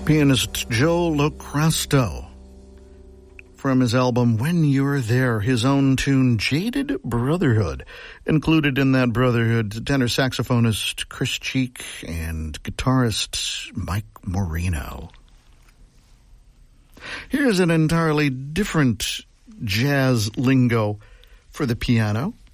pianist Joe Locrasto. From his album When You're There, his own tune Jaded Brotherhood. Included in that brotherhood, tenor saxophonist Chris Cheek and guitarist Mike Moreno. Here's an entirely different jazz lingo for the piano.